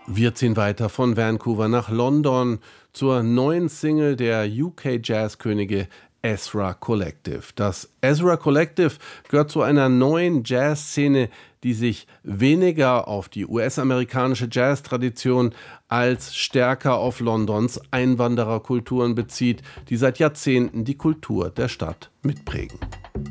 Wir ziehen weiter von Vancouver nach London zur neuen Single der UK-Jazzkönige Ezra Collective. Das Ezra Collective gehört zu einer neuen Jazzszene, die sich weniger auf die US-amerikanische Jazztradition als stärker auf Londons Einwandererkulturen bezieht, die seit Jahrzehnten die Kultur der Stadt mitprägen.